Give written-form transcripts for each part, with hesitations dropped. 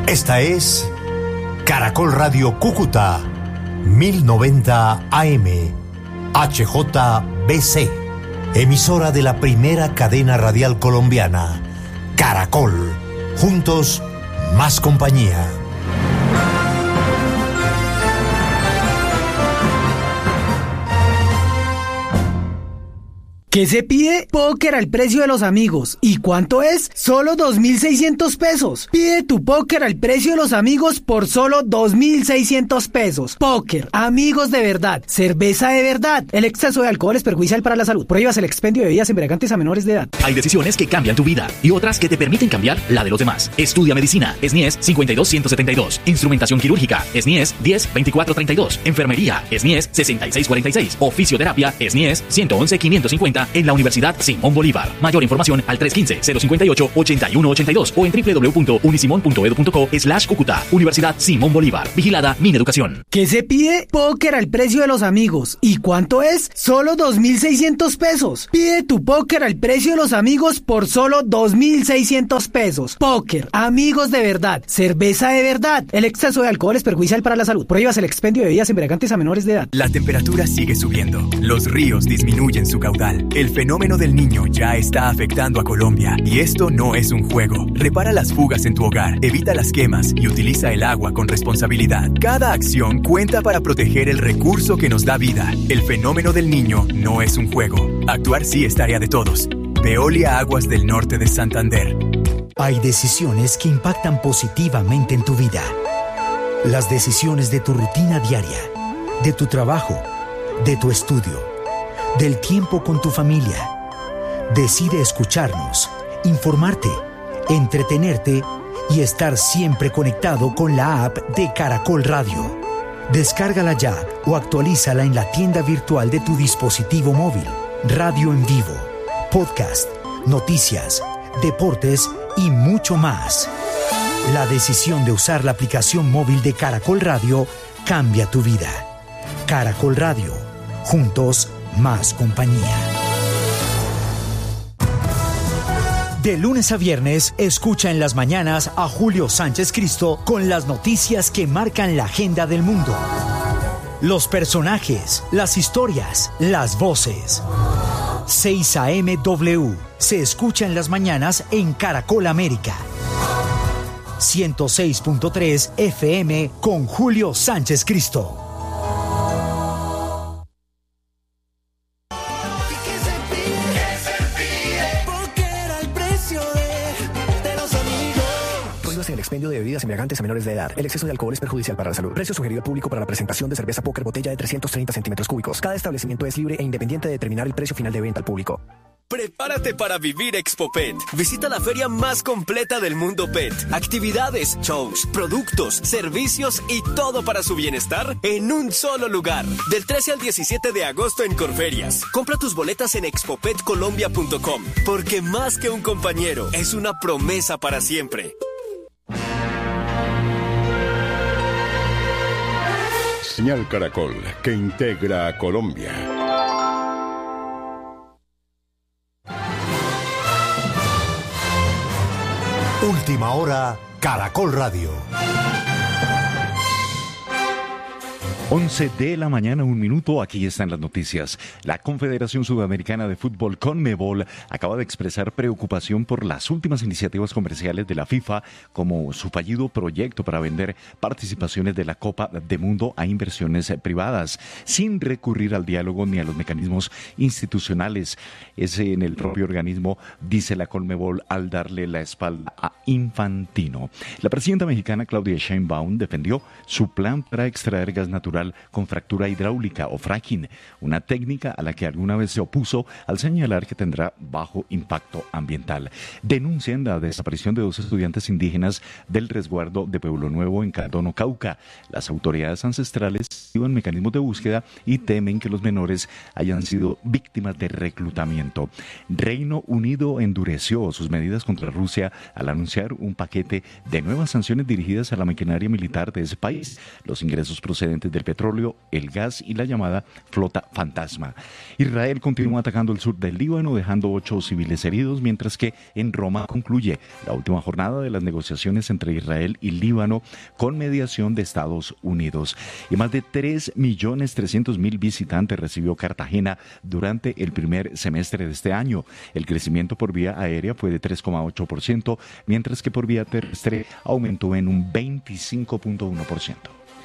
Esta es Caracol Radio Cúcuta, 1090 AM, HJBC, emisora de la primera cadena radial colombiana, Caracol, juntos, más compañía. ¿Qué se pide? Póker al precio de los amigos. ¿Y cuánto es? Solo 2.600 pesos. Pide tu póker al precio de los amigos por solo 2.600 pesos. Póker, amigos de verdad, cerveza de verdad. El exceso de alcohol es perjudicial para la salud. Prohíbas el expendio de bebidas embriagantes a menores de edad. Hay decisiones que cambian tu vida y otras que te permiten cambiar la de los demás. Estudia medicina, SNIES 52172. Instrumentación quirúrgica, SNIES 102432. Enfermería, SNIES 6646. O fisioterapia, SNIES 111550. En la Universidad Simón Bolívar. Mayor información al 315-058-8182 o en www.unisimon.edu.co/Cúcuta. Universidad Simón Bolívar. Vigilada Mineducación. ¿Qué se pide? Póker al precio de los amigos. ¿Y cuánto es? Solo 2.600 pesos. Pide tu póker al precio de los amigos por solo 2.600 pesos. Póker, amigos de verdad, cerveza de verdad. El exceso de alcohol es perjudicial para la salud. Prohíbas el expendio de bebidas embriagantes a menores de edad. La temperatura sigue subiendo. Los ríos disminuyen su caudal. El fenómeno del Niño ya está afectando a Colombia y esto no es un juego. Repara las fugas en tu hogar, evita las quemas y utiliza el agua con responsabilidad. Cada acción cuenta para proteger el recurso que nos da vida. El fenómeno del Niño no es un juego. Actuar sí es tarea de todos. Veolia Aguas del Norte de Santander. Hay decisiones que impactan positivamente en tu vida. Las decisiones de tu rutina diaria, de tu trabajo, de tu estudio, del tiempo con tu familia. Decide escucharnos, informarte, entretenerte y estar siempre conectado con la app de Caracol Radio. Descárgala ya o actualízala en la tienda virtual de tu dispositivo móvil. Radio en vivo, podcast, noticias, deportes y mucho más. La decisión de usar la aplicación móvil de Caracol Radio cambia tu vida. Caracol Radio, juntos, más compañía. De lunes a viernes, escucha en las mañanas a Julio Sánchez Cristo con las noticias que marcan la agenda del mundo. Los personajes, las historias, las voces. 6 AM W se escucha en las mañanas en Caracol América. 106.3 FM con Julio Sánchez Cristo. El expendio de bebidas embriagantes a menores de edad. El exceso de alcohol es perjudicial para la salud. Precio sugerido al público para la presentación de cerveza Póker botella de 330 centímetros cúbicos. Cada establecimiento es libre e independiente de determinar el precio final de venta al público. Prepárate para vivir Expo Pet. Visita la feria más completa del mundo pet. Actividades, shows, productos, servicios y todo para su bienestar en un solo lugar. Del 13 al 17 de agosto en Corferias. Compra tus boletas en expopetcolombia.com. Porque más que un compañero, es una promesa para siempre. Señal Caracol, que integra a Colombia. Última hora, Caracol Radio. 11 de la mañana, 1 minuto, aquí están las noticias. La Confederación Sudamericana de Fútbol, CONMEBOL, acaba de expresar preocupación por las últimas iniciativas comerciales de la FIFA, como su fallido proyecto para vender participaciones de la Copa del Mundo a inversiones privadas, sin recurrir al diálogo ni a los mecanismos institucionales. Es en el propio organismo, dice la CONMEBOL, al darle la espalda a Infantino. La presidenta mexicana Claudia Sheinbaum defendió su plan para extraer gas natural con fractura hidráulica o fracking, una técnica a la que alguna vez se opuso al señalar que tendrá bajo impacto ambiental. Denuncian la desaparición de 2 estudiantes indígenas del resguardo de Pueblo Nuevo en Cardona, Cauca. Las autoridades ancestrales activan mecanismos de búsqueda y temen que los menores hayan sido víctimas de reclutamiento. Reino Unido endureció sus medidas contra Rusia al anunciar un paquete de nuevas sanciones dirigidas a la maquinaria militar de ese país. Los ingresos procedentes del petróleo, el gas y la llamada flota fantasma. Israel continúa atacando el sur del Líbano, dejando 8 civiles heridos, mientras que en Roma concluye la última jornada de las negociaciones entre Israel y Líbano con mediación de Estados Unidos. Y más de 3.300.000 visitantes recibió Cartagena durante el primer semestre de este año. El crecimiento por vía aérea fue de 3,8%, mientras que por vía terrestre aumentó en un 25,1%.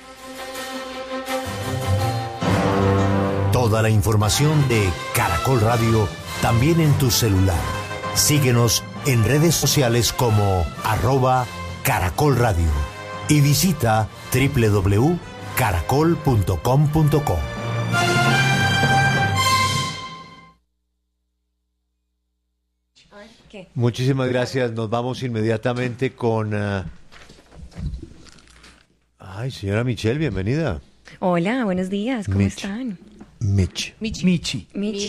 Toda la información de Caracol Radio también en tu celular. Síguenos en redes sociales como @Caracol Radio y visita www.caracol.com.co. Muchísimas gracias. Nos vamos inmediatamente con... Ay, señora Michelle, bienvenida. Hola, buenos días. ¿Cómo están? Michi.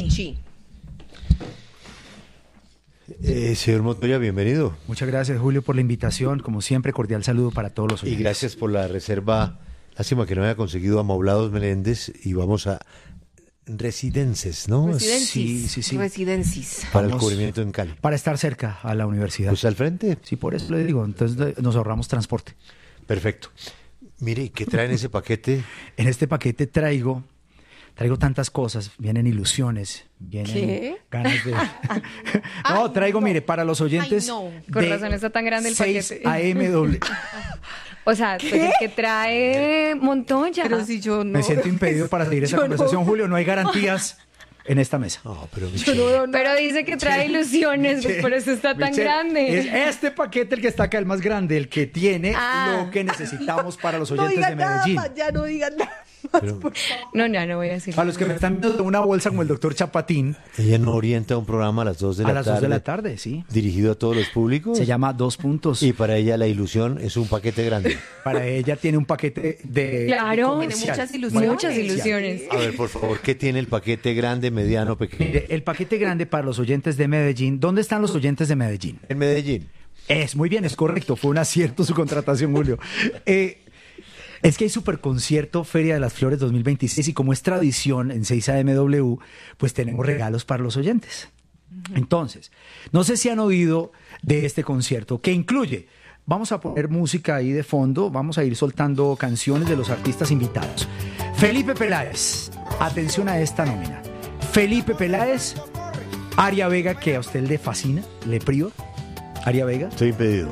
Señor Montoya, bienvenido. Muchas gracias, Julio, por la invitación. Como siempre, cordial saludo para todos los oyentes. Y gracias por la reserva. Lástima que no haya conseguido Amoblados Meléndez y vamos a Residences, ¿no? Sí. Residences. Para el cubrimiento en Cali. Para estar cerca a la universidad. Pues al frente. Sí, por eso le digo. Entonces nos ahorramos transporte. Perfecto. Mire, ¿qué trae en ese paquete? En este paquete traigo tantas cosas. Vienen ilusiones, vienen ganas de... No, traigo, mire, para los oyentes... Con razón está tan grande el 6 paquete. AMW. O sea, pues el que trae Montoya. Pero si yo no... Me siento impedido para seguir esa conversación, Julio. No hay garantías en esta mesa. No, pero Pero dice que trae ilusiones, pues por eso está tan grande. Es este paquete el que está acá, el más grande, el que tiene lo que necesitamos para los oyentes de Medellín. Ya no digan nada. No voy a decir. A los que me están viendo una bolsa como el doctor Chapatín. Ella no orienta un programa a las 2 de la tarde. A las 2 de la tarde, sí. Dirigido a todos los públicos. Se llama 2 puntos. Y para ella la ilusión es un paquete grande. Para ella tiene un paquete de... Claro, tiene muchas ilusiones. Muchas ilusiones. A ver, por favor, ¿qué tiene el paquete grande, mediano, pequeño? Mire, el paquete grande para los oyentes de Medellín. ¿Dónde están los oyentes de Medellín? En Medellín. Muy bien, es correcto. Fue un acierto su contratación, Julio. Es que hay Superconcierto Feria de las Flores 2026 y como es tradición en 6AMW, pues tenemos regalos para los oyentes. Entonces, no sé si han oído de este concierto que incluye, vamos a poner música ahí de fondo, vamos a ir soltando canciones de los artistas invitados. Felipe Peláez, atención a esta nómina. Felipe Peláez, Aria Vega, que a usted le fascina, le priva. Aria Vega. Estoy impedido.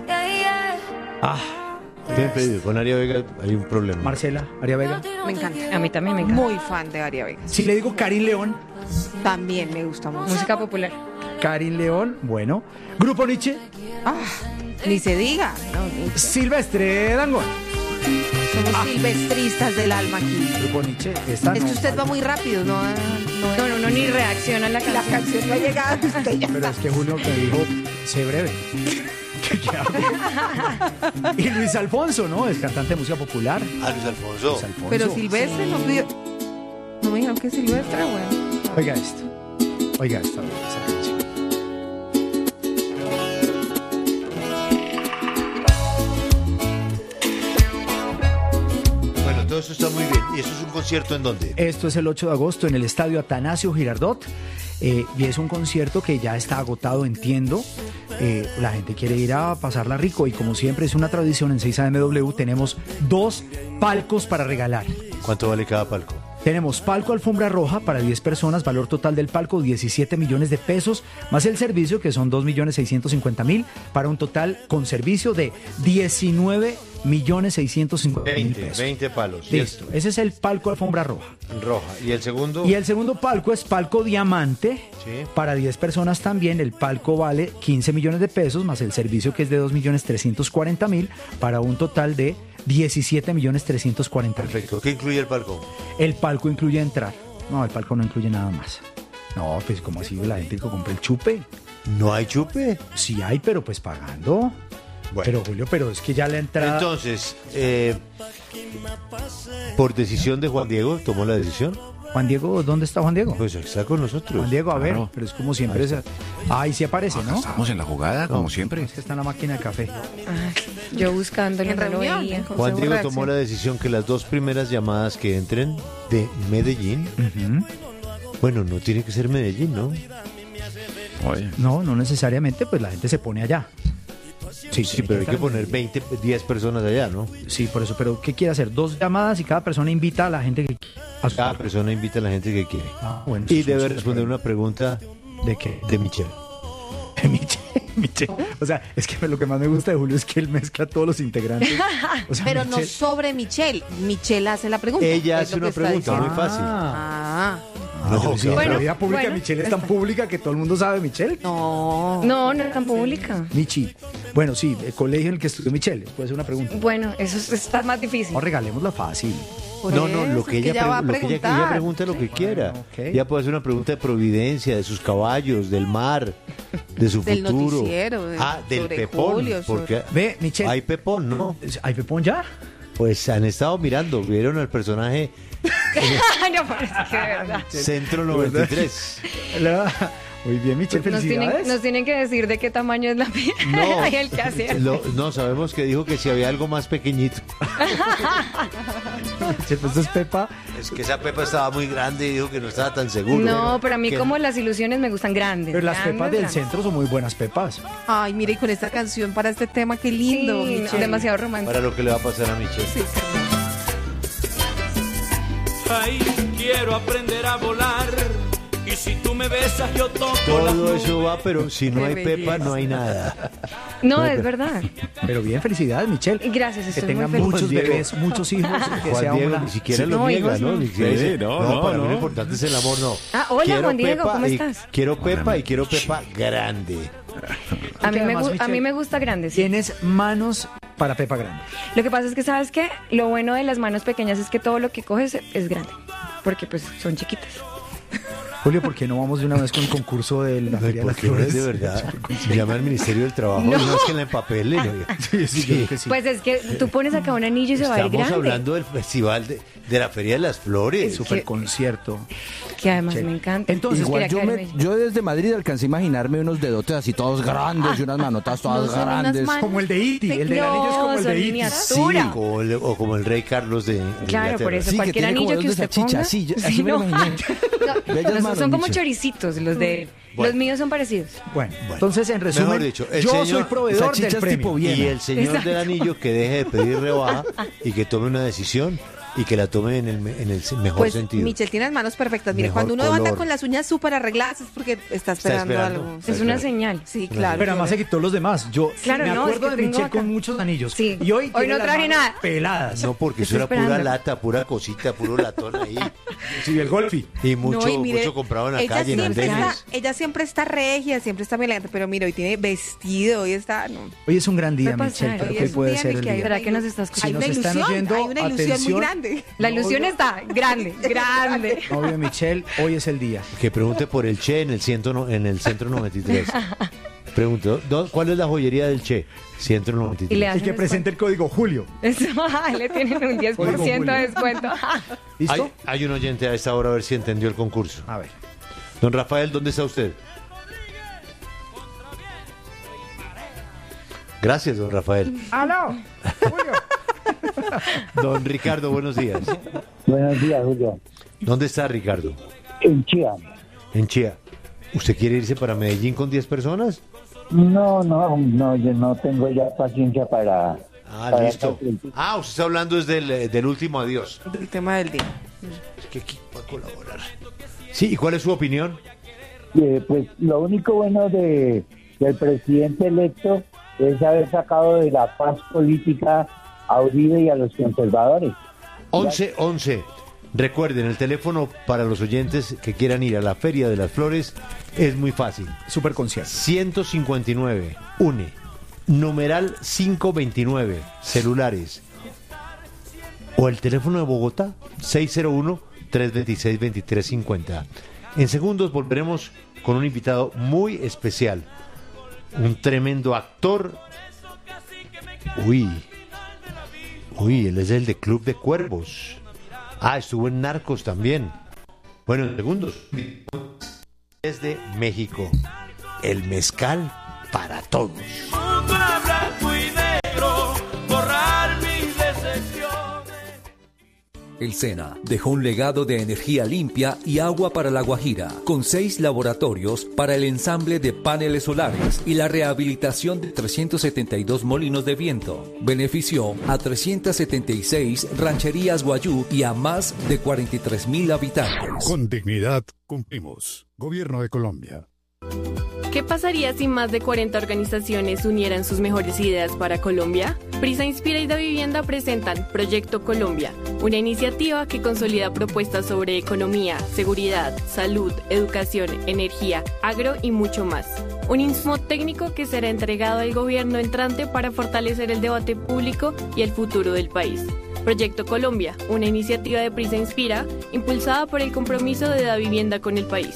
Estoy impedido. Con Aria Vega hay un problema. Marcela, Aria Vega. Me encanta. A mí también me encanta. Muy fan de Aria Vega. Si le digo Karin León. También me gusta mucho. Música popular. Karin León, bueno. Grupo Nietzsche. Ni se diga. Silvestre Dangond. Somos silvestristas del alma aquí. Grupo Nietzsche. Es que usted va muy rápido, no, ni reacciona a la canción. La canción no ha llegado. Pero es que Julio me dijo, sé breve. Y Luis Alfonso, ¿no? Es cantante de música popular. Luis Alfonso. Pero Silvestre no me dijeron que Silvestre, bueno. Oiga esto. Esa canción. Bueno, todo eso está muy bien. ¿Y eso es un concierto en dónde? Esto es el 8 de agosto en el Estadio Atanasio Girardot. Y es un concierto que ya está agotado, entiendo. La gente quiere ir a pasarla rico y como siempre es una tradición en 6AMW tenemos 2 palcos para regalar. ¿Cuánto vale cada palco? Tenemos palco alfombra roja para 10 personas, valor total del palco 17 millones de pesos, más el servicio que son 2.650.000 para un total con servicio de 19.650.000 pesos. 20 palos. Listo, ese es el palco alfombra roja. ¿Y el segundo? Y el segundo palco es palco diamante, sí, para 10 personas también. El palco vale 15 millones de pesos, más el servicio que es de 2.340.000 para un total de 17.340.000. Perfecto. ¿Qué incluye el palco? El palco incluye entrar. No, el palco no incluye nada más. No, pues como así la gente que compra el chupe. ¿No hay chupe? Sí hay, pero pues pagando. Bueno. Pero Julio, pero es que ya la entrada... Entonces, por decisión de Juan Diego, tomó la decisión. Juan Diego, ¿dónde está Juan Diego? Pues está con nosotros. Juan Diego, a ver, Claro. pero es como siempre. Ahí sí aparece, ¿no? Estamos en la jugada, como siempre. Es que está en la máquina de café. Yo buscándolo, En no lo reunión, veía. Juan Diego tomó la decisión que las 2 primeras llamadas que entren de Medellín, bueno, no tiene que ser Medellín, ¿no? Oye. No, no necesariamente, pues la gente se pone allá. Sí, pero hay que poner 10 personas allá, ¿no? Sí, por eso, pero ¿qué quiere hacer? 2 llamadas y cada persona invita a la gente que quiere. Cada persona invita a la gente que quiere. Bueno, Y eso debe es responder una pregunta ¿de qué? de Michelle. Michelle. O sea, es que lo que más me gusta de Julio es que él mezcla a todos los integrantes. O sea, Pero no Michelle- sobre Michelle. Michelle hace la pregunta. Ella es hace lo que una está pregunta diciendo. muy fácil. Ah. No, sí, claro. pero la vida pública de bueno, Michelle es tan pública que todo el mundo sabe Michelle. No. No, no es tan pública. Michi. Bueno, sí, el colegio en el que estudió Michelle. Puede ser una pregunta. Bueno, está más difícil. No, regalémosla fácil. Por No, eso, lo que ella, va a lo que ella preguntar. pregunta lo que quiera. ok. Ella puede hacer una pregunta de Providencia, de sus caballos, del mar, de su Del futuro. noticiero, Del sobre Pepón. Julio, sobre- Porque Ve, Michelle. hay Pepón, ¿no? ¿Hay Pepón ya? Pues han estado mirando, vieron al personaje No parece que de verdad. Centro 93. Muy bien, Michelle, Nos felicidades. tienen que decir de qué tamaño es la piel. No, Hay el que hacer. no, sabemos que dijo que si había algo más pequeñito. Michelle, pues es Pepa. Es que esa Pepa estaba muy grande y dijo que no estaba tan seguro. No, pero a mí Que- como las ilusiones me gustan grandes. Pero las grandes, Pepas del grandes. centro son muy buenas Pepas. Ay, mire, y con esta canción para este tema, qué lindo, Sí, Michelle. demasiado romántico. Para lo que le va a pasar a Michelle. Sí, sí. Ay, quiero aprender a volar. Y si tú me besas, yo toco las Todo nubes. eso va, pero si no Qué hay Pepa, belleza. no hay nada. No, es verdad. Pero bien, felicidades, Michelle. Gracias, Que estoy tenga muy feliz. muchos Juan Diego. bebés, muchos hijos. Que Juan sea Diego una... ni siquiera Sí, lo no, niega, hijos ¿no? no. Ni siquiera dice, no, para mí no. lo importante es el amor, no. Ah, hola, Quiero Juan Diego, Pepa ¿cómo y- estás? Quiero Pepa y quiero Pepa grande. A mí, además, a Michelle, mí me gusta grande, sí. Tienes manos para Pepa grande. Lo que pasa es que, ¿sabes qué? Lo bueno de las manos pequeñas es que todo lo que coges es grande. Porque pues son chiquitas. Julio, ¿por qué no vamos de una vez con el concurso de la Feria de las Porque no es Flores? de verdad. Me llama al Ministerio del Trabajo. No. No, es que la empapele. Sí, yo creo que sí. Pues es que tú pones acá un anillo y se va a ir Estamos grande. hablando del festival de la Feria de las Flores. Super concierto. Que además me encanta. Entonces, Quería yo, caerme. yo desde Madrid alcancé a imaginarme unos dedotes así todos grandes y unas manotas todas no son unas grandes. manos. Como el de Iti. El de No, anillo es como el son de Iti. miniatura. Sí, o como el rey Carlos de Claro, Inglaterra. por eso Sí, que cualquier tiene como anillo que dedos de usted salchicha, ponga. sí, así me no. lo imaginé. No, Bellas no, manos, son como Michelle. choricitos los de los míos son parecidos. Bueno, entonces en resumen, Mejor dicho, el yo señor- soy proveedor del salchichas premio. tipo bien. Y el señor Exacto. del anillo que deje de pedir rebaja y que tome una decisión y que la tome en el mejor Pues sentido. Michelle tiene las manos perfectas. Mire, Mejor cuando uno anda color. con las uñas súper arregladas es porque está esperando esperando. algo. Está Es una esperando. señal. Sí, claro. Pero además se quitó los demás. Yo Claro, me no, acuerdo es que de tengo Michelle acá. con muchos anillos. Sí. Y hoy Hoy tiene no las traje manos nada. peladas. No, porque eso Estoy era pura esperando. lata, pura cosita, puro latón ahí. Sí, el golfi. Y mucho, No, y mire, mucho comprado en la ella calle, en siempre, andenes. ella siempre está regia, siempre está muy elegante, pero mire, hoy tiene vestido, hoy está... No. Hoy es un gran día, Puede Michelle. pasar. Creo Hoy que es un puede día ser en el que hay día. ¿Será que nos está escuchando? Hay una nos están ilusión, oyendo, hay una ilusión atención. muy grande. La ilusión está grande, grande. Novio de Michelle, hoy es el día. Que pregunte por el Che en el centro 93. Pregunto, ¿cuál es la joyería del Che? Centro 93. Y le Y hacen que presente el código Julio. Eso, le tienen un 10% de descuento. ¿Listo? Hay un oyente a esta hora a ver si entendió el concurso. A ver. Don Rafael, ¿dónde está usted? Gracias, don Rafael. ¡Aló! Don Ricardo, buenos días. Buenos días, Julio. ¿Dónde está Ricardo? En Chía. En Chía. ¿Usted quiere irse para Medellín con 10 personas? No, yo no tengo ya paciencia para... Ah, para listo. Ah, usted está hablando desde del último adiós. El tema del día. Es que aquí va a colaborar. Sí, ¿y cuál es su opinión? Pues lo único bueno del presidente electo es haber sacado de la paz política a Uribe y a los conservadores. 11-11. Recuerden, el teléfono para los oyentes que quieran ir a la Feria de las Flores es muy fácil. Super concierto. 159, UNE, numeral 529, celulares. O el teléfono de Bogotá, 601-326-2350. En segundos volveremos con un invitado muy especial. Un tremendo actor. Uy, él es el de Club de Cuervos. Ah, estuvo en Narcos también. Bueno, en segundos. Desde México, el mezcal para todos. Blanco y negro, borrar mis decepciones. El SENA dejó un legado de energía limpia y agua para La Guajira, con 6 laboratorios para el ensamble de paneles solares y la rehabilitación de 372 molinos de viento. Benefició a 376 rancherías guayú y a más de 43,000 habitantes. Con dignidad cumplimos. Gobierno de Colombia. ¿Qué pasaría si más de 40 organizaciones unieran sus mejores ideas para Colombia? Prisa Inspira y Da Vivienda presentan Proyecto Colombia, una iniciativa que consolida propuestas sobre economía, seguridad, salud, educación, energía, agro y mucho más. Un insummo técnico que será entregado al gobierno entrante para fortalecer el debate público y el futuro del país. Proyecto Colombia, una iniciativa de Prisa Inspira, impulsada por el compromiso de Da Vivienda con el país.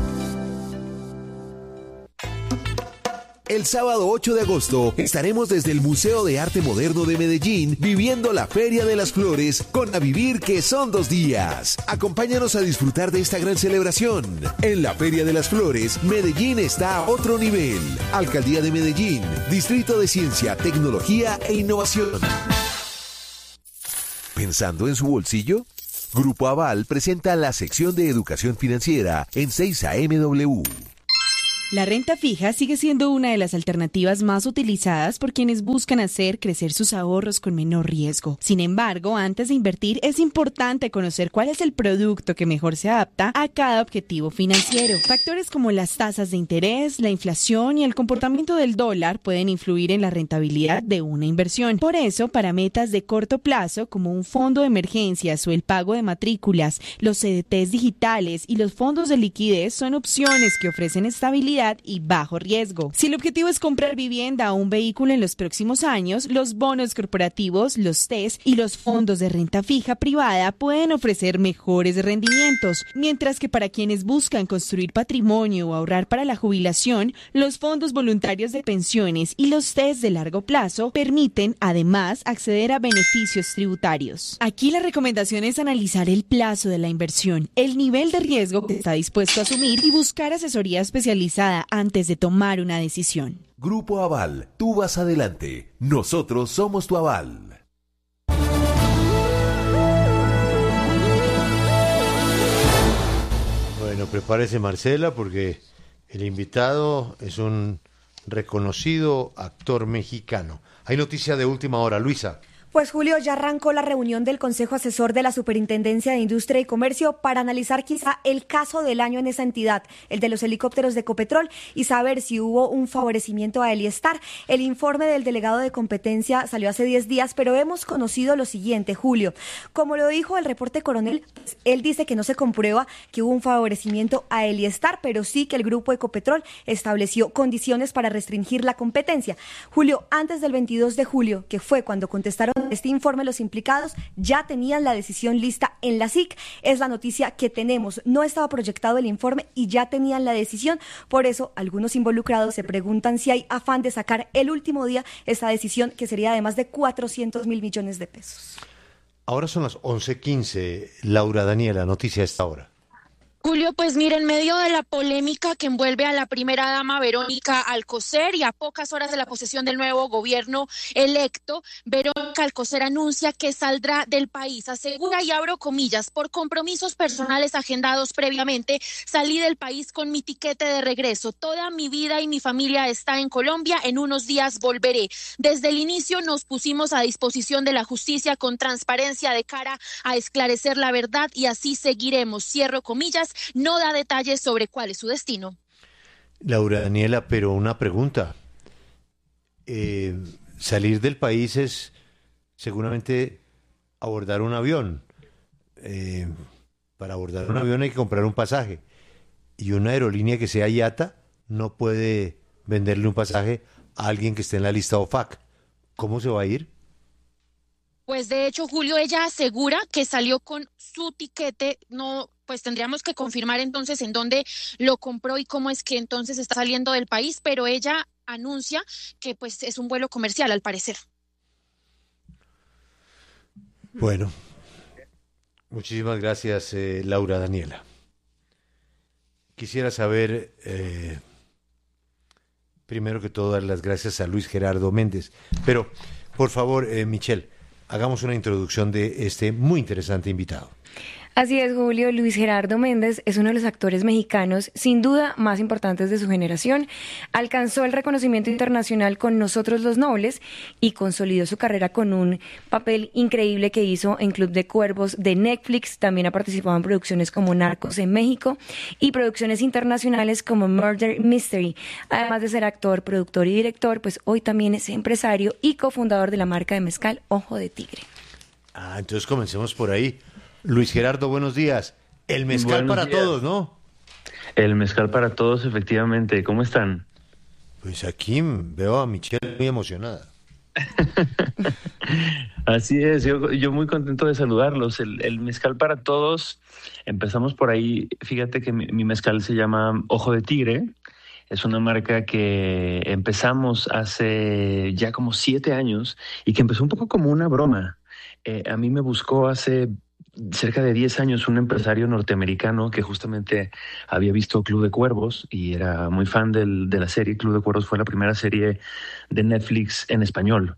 El sábado 8 de agosto estaremos desde el Museo de Arte Moderno de Medellín viviendo la Feria de las Flores con A Vivir, que son 2 días. Acompáñanos a disfrutar de esta gran celebración. En la Feria de las Flores, Medellín está a otro nivel. Alcaldía de Medellín, Distrito de Ciencia, Tecnología e Innovación. ¿Pensando en su bolsillo? Grupo Aval presenta la sección de educación financiera en 6am. La renta fija sigue siendo una de las alternativas más utilizadas por quienes buscan hacer crecer sus ahorros con menor riesgo. Sin embargo, antes de invertir es importante conocer cuál es el producto que mejor se adapta a cada objetivo financiero. Factores como las tasas de interés, la inflación y el comportamiento del dólar pueden influir en la rentabilidad de una inversión. Por eso, para metas de corto plazo como un fondo de emergencias o el pago de matrículas, los CDTs digitales y los fondos de liquidez son opciones que ofrecen estabilidad y bajo riesgo. Si el objetivo es comprar vivienda o un vehículo en los próximos años, los bonos corporativos, los TES y los fondos de renta fija privada pueden ofrecer mejores rendimientos, mientras que para quienes buscan construir patrimonio o ahorrar para la jubilación, los fondos voluntarios de pensiones y los TES de largo plazo permiten además acceder a beneficios tributarios. Aquí la recomendación es analizar el plazo de la inversión, el nivel de riesgo que está dispuesto a asumir y buscar asesoría especializada antes de tomar una decisión. Grupo Aval, tú vas adelante. Nosotros somos tu aval. Bueno, prepárese, Marcela, porque el invitado es un reconocido actor mexicano. Hay noticia de última hora, Luisa. Pues Julio, ya arrancó la reunión del Consejo Asesor de la Superintendencia de Industria y Comercio para analizar quizá el caso del año en esa entidad, el de los helicópteros de Ecopetrol, y saber si hubo un favorecimiento a Eliestar. El informe del delegado de competencia salió hace 10 días, pero hemos conocido lo siguiente, Julio. Como lo dijo el reporte Coronel, pues, él dice que no se comprueba que hubo un favorecimiento a Eliestar, pero sí que el grupo Ecopetrol estableció condiciones para restringir la competencia. Julio, antes del 22 de julio, que fue cuando contestaron este informe, los implicados ya tenían la decisión lista en la SIC. Es la noticia que tenemos. No estaba proyectado el informe y ya tenían la decisión. Por eso, algunos involucrados se preguntan si hay afán de sacar el último día esta decisión, que sería de más de 400,000 millones de pesos. Ahora son las 11:15. Laura Daniela, noticia a esta hora. Julio, pues mira, en medio de la polémica que envuelve a la primera dama Verónica Alcocer y a pocas horas de la posesión del nuevo gobierno electo, Verónica Alcocer anuncia que saldrá del país. Asegura, y abro comillas, por compromisos personales agendados previamente, salí del país con mi tiquete de regreso. Toda mi vida y mi familia está en Colombia. En unos días volveré. Desde el inicio nos pusimos a disposición de la justicia con transparencia de cara a esclarecer la verdad y así seguiremos. Cierro comillas. No da detalles sobre cuál es su destino. Laura Daniela, pero una pregunta. Salir del país es seguramente abordar un avión. Para abordar un avión hay que comprar un pasaje. Y una aerolínea que sea IATA no puede venderle un pasaje a alguien que esté en la lista OFAC. ¿Cómo se va a ir? Pues de hecho, Julio, ella asegura que salió con su tiquete. No, pues tendríamos que confirmar entonces en dónde lo compró y cómo es que entonces está saliendo del país, pero ella anuncia que pues es un vuelo comercial, al parecer. Bueno, muchísimas gracias, Laura Daniela. Quisiera saber, primero que todo, dar las gracias a Luis Gerardo Méndez. Pero, por favor, Michelle, hagamos una introducción de este muy interesante invitado. Así es, Julio. Luis Gerardo Méndez es uno de los actores mexicanos, sin duda, más importantes de su generación. Alcanzó el reconocimiento internacional con Nosotros los Nobles y consolidó su carrera con un papel increíble que hizo en Club de Cuervos de Netflix. También ha participado en producciones como Narcos en México y producciones internacionales como Murder Mystery. Además de ser actor, productor y director, pues hoy también es empresario y cofundador de la marca de mezcal Ojo de Tigre. Entonces comencemos por ahí. Luis Gerardo, buenos días. El mezcal Buenos para días. todos, ¿no? El mezcal para todos, efectivamente. ¿Cómo están? Pues aquí veo a Michelle muy emocionada. Así es, yo muy contento de saludarlos. El mezcal para todos, empezamos por ahí. Fíjate que mi mezcal se llama Ojo de Tigre. Es una marca que empezamos hace ya como 7 años y que empezó un poco como una broma. A mí me buscó hace cerca de 10 años un empresario norteamericano que justamente había visto Club de Cuervos y era muy fan de la serie. Club de Cuervos fue la primera serie de Netflix en español.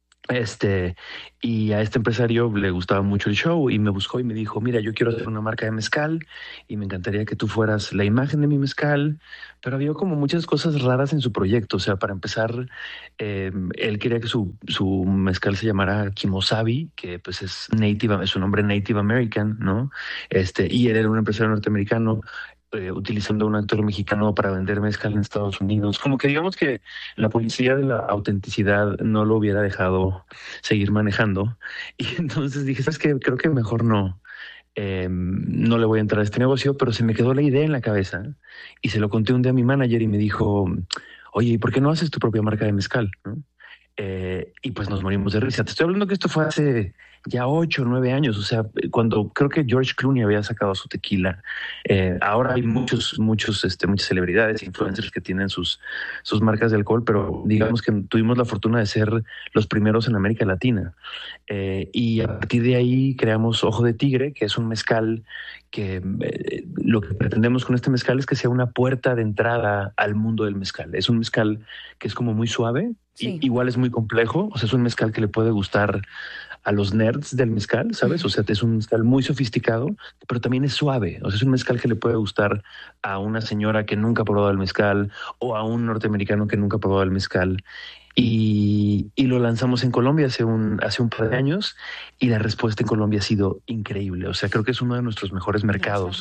Y a este empresario le gustaba mucho el show y me buscó y me dijo, mira, yo quiero hacer una marca de mezcal y me encantaría que tú fueras la imagen de mi mezcal, pero había como muchas cosas raras en su proyecto. O sea, para empezar, él quería que su mezcal se llamara Kimosabi, que pues es un nombre Native American, ¿no? Y él era un empresario norteamericano, utilizando un actor mexicano para vender mezcal en Estados Unidos. Como que digamos que la policía de la autenticidad no lo hubiera dejado seguir manejando. Y entonces dije, ¿sabes qué? Creo que mejor no. No le voy a entrar a este negocio, pero se me quedó la idea en la cabeza y se lo conté un día a mi manager y me dijo, oye, ¿y por qué no haces tu propia marca de mezcal? ¿No? Y pues nos morimos de risa. Te estoy hablando que esto fue hace ya 8 o 9 años, o sea, cuando creo que George Clooney había sacado su tequila. Ahora hay muchas celebridades, influencers que tienen sus marcas de alcohol, pero digamos que tuvimos la fortuna de ser los primeros en América Latina. Y a partir de ahí creamos Ojo de Tigre, que es un mezcal que lo que pretendemos con este mezcal es que sea una puerta de entrada al mundo del mezcal. Es un mezcal que es como muy suave, sí. Igual es muy complejo, o sea, es un mezcal que le puede gustar a los nerds del mezcal, ¿sabes? O sea, es un mezcal muy sofisticado, pero también es suave. O sea, es un mezcal que le puede gustar a una señora que nunca ha probado el mezcal o a un norteamericano que nunca ha probado el mezcal. Y lo lanzamos en Colombia hace un par de años y la respuesta en Colombia ha sido increíble. O sea, creo que es uno de nuestros mejores mercados.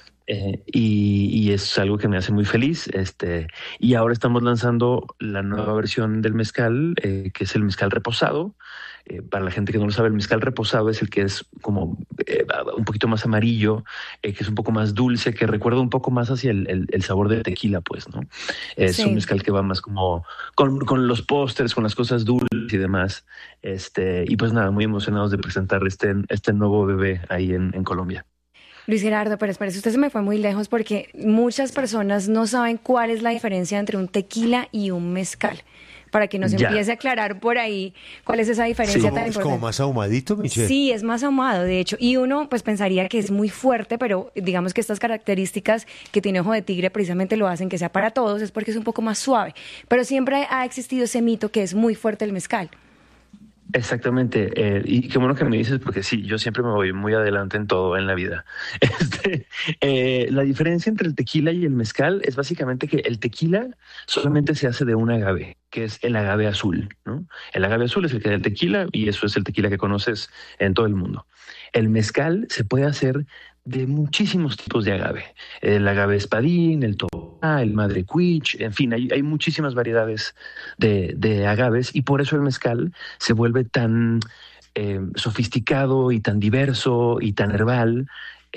Y es algo que me hace muy feliz. Y ahora estamos lanzando la nueva versión del mezcal, que es el mezcal reposado. Para la gente que no lo sabe, el mezcal reposado es el que es como un poquito más amarillo, que es un poco más dulce, que recuerda un poco más hacia el sabor del tequila, pues, ¿no? Es un mezcal que va más como con los pósters, con las cosas dulces y demás. Y pues nada, muy emocionados de presentar este nuevo bebé ahí en Colombia. Luis Gerardo, pero espera, usted se me fue muy lejos porque muchas personas no saben cuál es la diferencia entre un tequila y un mezcal. Para que nos empiece a aclarar por ahí cuál es esa diferencia tan importante. ¿Es como más ahumadito, Michelle? Sí, es más ahumado, de hecho. Y uno pues pensaría que es muy fuerte, pero digamos que estas características que tiene Ojo de Tigre precisamente lo hacen que sea para todos, es porque es un poco más suave. Pero siempre ha existido ese mito que es muy fuerte el mezcal. Exactamente, y qué bueno que me dices, porque sí, yo siempre me voy muy adelante en todo en la vida. La diferencia entre el tequila y el mezcal es básicamente que el tequila solamente se hace de un agave, que es el agave azul, ¿no? El agave azul es el que da el tequila y eso es el tequila que conoces en todo el mundo. El mezcal se puede hacer de muchísimos tipos de agave. El agave espadín, el tobá, el madre cuich, en fin, hay muchísimas variedades de agaves y por eso el mezcal se vuelve tan sofisticado y tan diverso y tan herbal.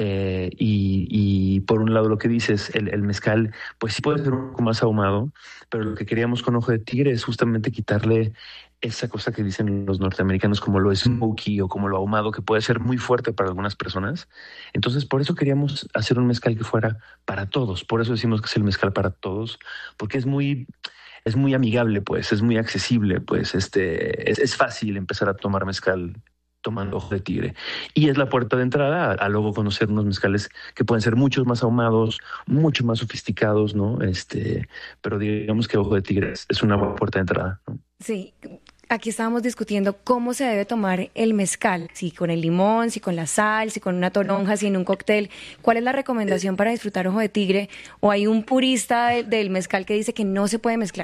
Y por un lado lo que dices, el mezcal pues sí puede ser un poco más ahumado, pero lo que queríamos con Ojo de Tigre es justamente quitarle esa cosa que dicen los norteamericanos como lo smoky o como lo ahumado, que puede ser muy fuerte para algunas personas. Entonces por eso queríamos hacer un mezcal que fuera para todos, por eso decimos que es el mezcal para todos, porque es muy amigable, pues es muy accesible, pues es fácil empezar a tomar mezcal tomando Ojo de Tigre. Y es la puerta de entrada a luego conocer unos mezcales que pueden ser mucho más ahumados, mucho más sofisticados, ¿no? Pero digamos que Ojo de Tigre es una buena puerta de entrada, ¿no? Sí. Aquí estábamos discutiendo cómo se debe tomar el mezcal, si con el limón, si con la sal, si con una toronja, si en un cóctel. ¿Cuál es la recomendación para disfrutar Ojo de Tigre? ¿O hay un purista del mezcal que dice que no se puede mezclar?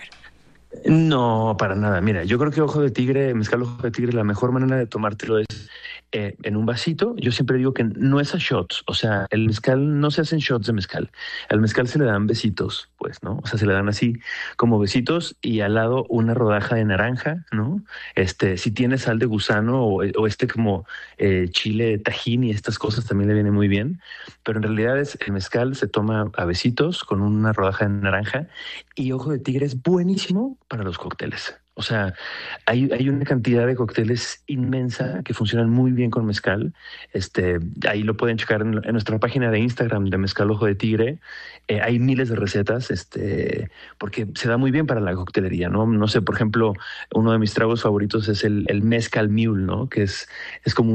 No, para nada. Mira, yo creo que mezcal Ojo de Tigre, la mejor manera de tomártelo es en un vasito. Yo siempre digo que no es a shots, o sea, el mezcal no se hacen shots de mezcal. Al mezcal se le dan besitos, pues, ¿no? O sea, se le dan así como besitos y al lado una rodaja de naranja, ¿no? Si tiene sal de gusano o como chile tajín y estas cosas también le viene muy bien. Pero en realidad el mezcal se toma a besitos con una rodaja de naranja y Ojo de Tigre es buenísimo para los cócteles. O sea, hay una cantidad de cócteles inmensa que funcionan muy bien con mezcal. Ahí lo pueden checar en nuestra página de Instagram de Mezcal Ojo de Tigre. Hay miles de recetas, porque se da muy bien para la coctelería, ¿no? No sé, por ejemplo, uno de mis tragos favoritos es el Mezcal Mule, ¿no? Que es como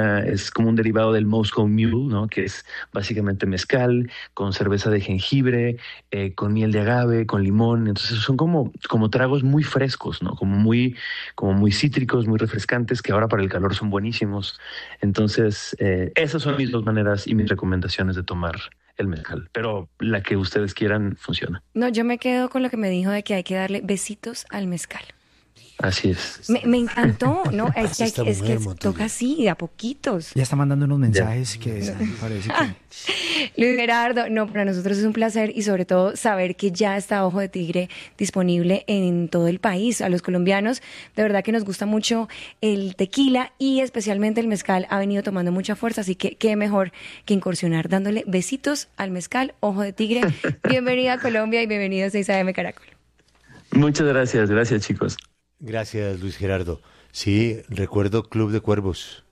un derivado del Moscow Mule, ¿no? Que es básicamente mezcal con cerveza de jengibre, con miel de agave, con limón. Entonces son como tragos muy frescos, ¿no? Como muy cítricos, muy refrescantes, que ahora para el calor son buenísimos. Entonces, esas son mis dos maneras y mis recomendaciones de tomar el mezcal, pero la que ustedes quieran funciona. No, yo me quedo con lo que me dijo de que hay que darle besitos al mezcal. Así es. Me encantó, ¿no? Es que toca así, a poquitos. Ya está mandando unos mensajes que parece que... Luis Gerardo, no, para nosotros es un placer y sobre todo saber que ya está Ojo de Tigre disponible en todo el país. A los colombianos, de verdad que nos gusta mucho el tequila y especialmente el mezcal ha venido tomando mucha fuerza, así que qué mejor que incursionar dándole besitos al mezcal Ojo de Tigre. Bienvenida a Colombia y bienvenido a 6 AM Caracol. Muchas gracias chicos. Gracias, Luis Gerardo. Sí, recuerdo Club de Cuervos.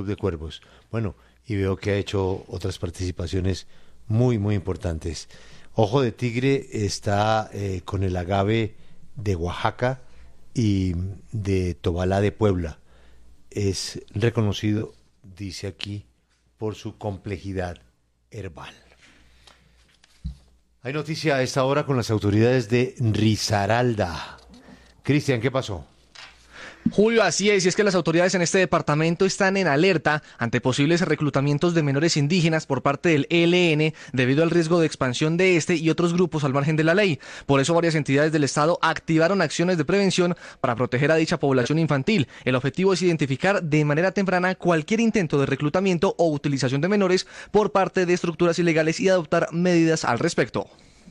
Bueno, y veo que ha hecho otras participaciones muy, muy importantes. Ojo de Tigre está con el agave de Oaxaca y de Tobalá de Puebla. Es reconocido, dice aquí, por su complejidad herbal. Hay noticia a esta hora con las autoridades de Risaralda. Cristian, ¿qué pasó? Julio, así es, y es que las autoridades en este departamento están en alerta ante posibles reclutamientos de menores indígenas por parte del ELN debido al riesgo de expansión de este y otros grupos al margen de la ley. Por eso varias entidades del Estado activaron acciones de prevención para proteger a dicha población infantil. El objetivo es identificar de manera temprana cualquier intento de reclutamiento o utilización de menores por parte de estructuras ilegales y adoptar medidas al respecto.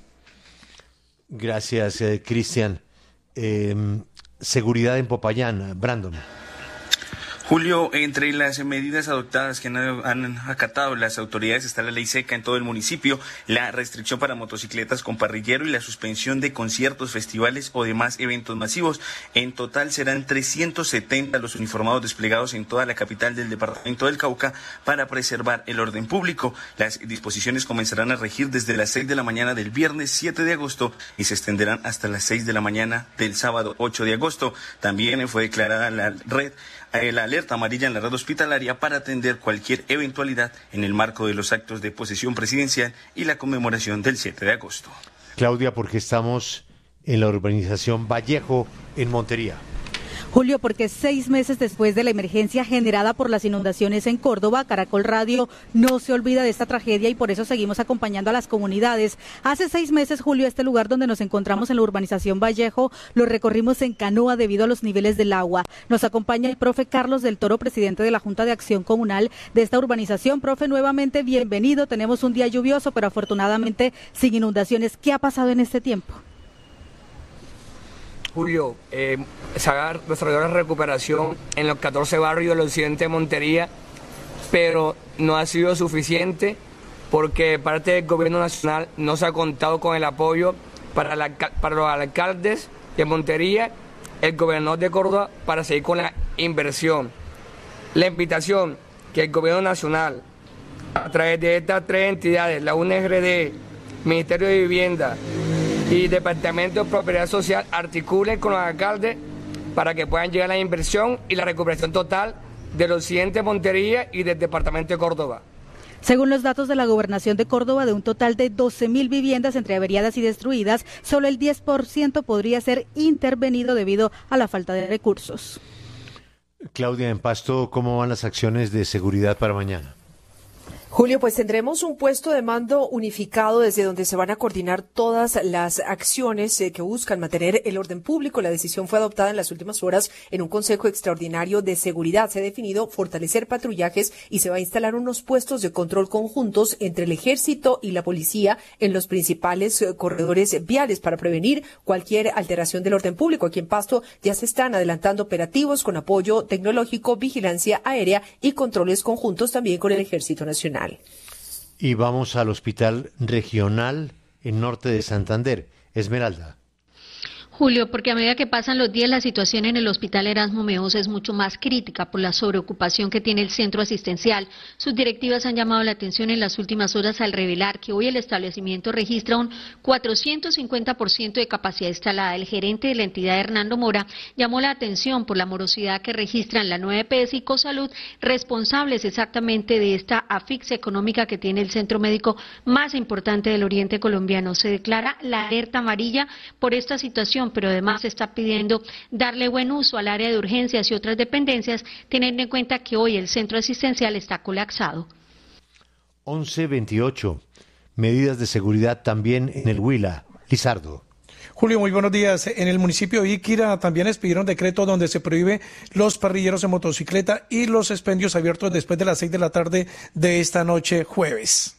Gracias, Cristian. Seguridad en Popayán, Brandon. Julio, entre las medidas adoptadas que han acatado las autoridades está la ley seca en todo el municipio, la restricción para motocicletas con parrillero y la suspensión de conciertos, festivales o demás eventos masivos. En total serán 370 los uniformados desplegados en toda la capital del departamento del Cauca para preservar el orden público. Las disposiciones comenzarán a regir desde las 6 de la mañana del viernes 7 de agosto y se extenderán hasta las 6 de la mañana del sábado 8 de agosto. También fue declarada la alerta amarilla en la red hospitalaria para atender cualquier eventualidad en el marco de los actos de posesión presidencial y la conmemoración del 7 de agosto. Claudia, porque estamos en la urbanización Vallejo, en Montería. Julio, porque 6 meses después de la emergencia generada por las inundaciones en Córdoba, Caracol Radio no se olvida de esta tragedia y por eso seguimos acompañando a las comunidades. Hace 6 meses, Julio, este lugar donde nos encontramos en la urbanización Vallejo, lo recorrimos en canoa debido a los niveles del agua. Nos acompaña el profe Carlos del Toro, presidente de la Junta de Acción Comunal de esta urbanización. Profe, nuevamente bienvenido. Tenemos un día lluvioso, pero afortunadamente sin inundaciones. ¿Qué ha pasado en este tiempo? Julio, se ha desarrollado la recuperación en los 14 barrios del occidente de Montería, pero no ha sido suficiente porque parte del gobierno nacional no se ha contado con el apoyo para los alcaldes de Montería, el gobernador de Córdoba, para seguir con la inversión. La invitación que el gobierno nacional, a través de estas 3 entidades, la UNRD, Ministerio de Vivienda y Departamento de Propiedad Social, articulen con los alcaldes para que puedan llegar a la inversión y la recuperación total del occidente de Montería y del departamento de Córdoba. Según los datos de la Gobernación de Córdoba, de un total de 12.000 viviendas entre averiadas y destruidas, solo el 10% podría ser intervenido debido a la falta de recursos. Claudia, en Pasto, ¿cómo van las acciones de seguridad para mañana? Julio, pues tendremos un puesto de mando unificado desde donde se van a coordinar todas las acciones que buscan mantener el orden público. La decisión fue adoptada en las últimas horas en un Consejo Extraordinario de Seguridad. Se ha definido fortalecer patrullajes y se va a instalar unos puestos de control conjuntos entre el Ejército y la Policía en los principales corredores viales para prevenir cualquier alteración del orden público. Aquí en Pasto ya se están adelantando operativos con apoyo tecnológico, vigilancia aérea y controles conjuntos también con el Ejército Nacional. Y vamos al Hospital Regional en Norte de Santander. Esmeralda. Julio, porque a medida que pasan los días la situación en el Hospital Erasmo Meosa es mucho más crítica por la sobreocupación que tiene el centro asistencial. Sus directivas han llamado la atención en las últimas horas al revelar que hoy el establecimiento registra un 450% de capacidad instalada. El gerente de la entidad, Hernando Mora, llamó la atención por la morosidad que registran la nueva EPS y Cosalud, responsables exactamente de esta asfixia económica que tiene el centro médico más importante del oriente colombiano. Se declara la alerta amarilla por esta situación, pero además se está pidiendo darle buen uso al área de urgencias y otras dependencias, teniendo en cuenta que hoy el centro asistencial está colapsado. 11:28. Medidas de seguridad también en el Huila. Lizardo. Julio, muy buenos días. En el municipio de Iquira también expidieron decreto donde se prohíbe los parrilleros en motocicleta y los expendios abiertos después de las 6 de la tarde de esta noche jueves.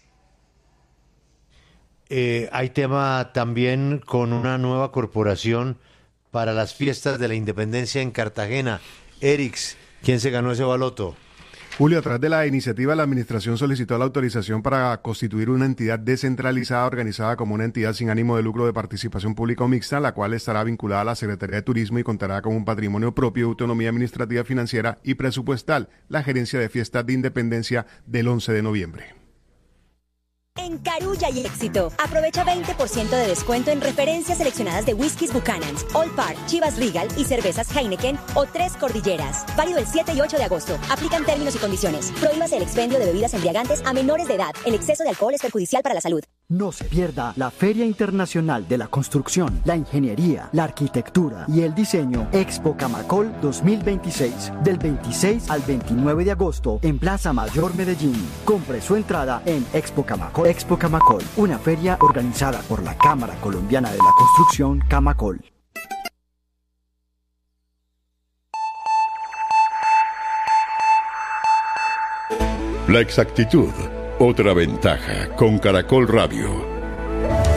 Hay tema también con una nueva corporación para las fiestas de la independencia en Cartagena. Erix, ¿quién se ganó ese baloto? Julio, a través de la iniciativa, la administración solicitó la autorización para constituir una entidad descentralizada organizada como una entidad sin ánimo de lucro de participación pública o mixta, la cual estará vinculada a la Secretaría de Turismo y contará con un patrimonio propio, autonomía administrativa, financiera y presupuestal. La gerencia de fiestas de independencia del 11 de noviembre. En Carulla y Éxito, aprovecha 20% de descuento en referencias seleccionadas de whiskies Buchanan's, Old Parr, Chivas Regal y cervezas Heineken o Tres Cordilleras. Válido el 7 y 8 de agosto. Aplican términos y condiciones. Prohíbase el expendio de bebidas embriagantes a menores de edad. El exceso de alcohol es perjudicial para la salud. No se pierda la Feria Internacional de la Construcción, la Ingeniería, la Arquitectura y el Diseño Expo Camacol 2026, del 26 al 29 de agosto en Plaza Mayor Medellín. Compre su entrada en Expo Camacol. Expo Camacol, una feria organizada por la Cámara Colombiana de la Construcción, Camacol. La exactitud, otra ventaja con Caracol Radio.